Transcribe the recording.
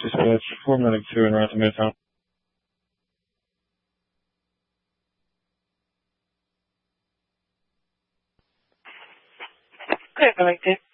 Dispatch 4 Medic 2 in Ransom Midtown. Clear, Medic 2.